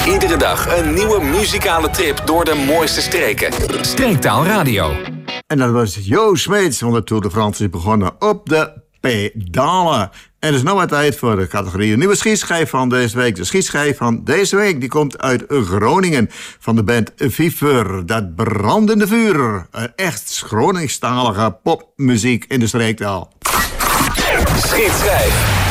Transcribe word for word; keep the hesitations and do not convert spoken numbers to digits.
Iedere dag een nieuwe muzikale trip door de mooiste streken. Streektaal Radio. En dat was Jo Smeets, want de Tour de France is begonnen op de pedalen. En het is nu wat tijd voor de categorie nieuwe schietschijf van deze week. De schietschijf van deze week die komt uit Groningen van de band Viver. Dat brandende vuur. Een echt Groningstalige popmuziek in de streektaal. Schietschijf.